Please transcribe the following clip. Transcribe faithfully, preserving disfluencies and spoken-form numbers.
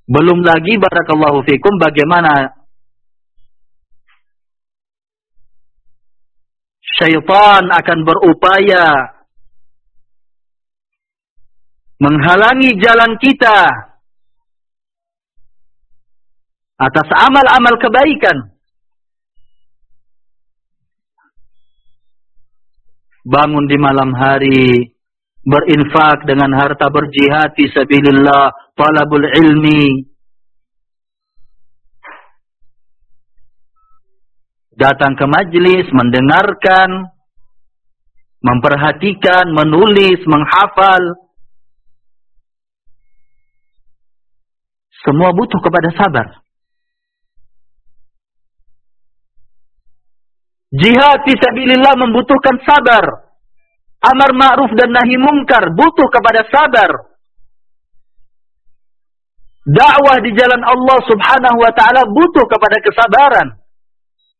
Belum lagi barakallahu fikum bagaimana syaitan akan berupaya menghalangi jalan kita atas amal-amal kebaikan. Bangun di malam hari, berinfak dengan harta, berjihad fi sabilillah, talabul ilmi. Datang ke majlis, mendengarkan, memperhatikan, menulis, menghafal. Semua butuh kepada sabar. Jihad fi sabilillah membutuhkan sabar. Amar ma'ruf dan nahi mungkar butuh kepada sabar. Dakwah di jalan Allah Subhanahu wa taala butuh kepada kesabaran.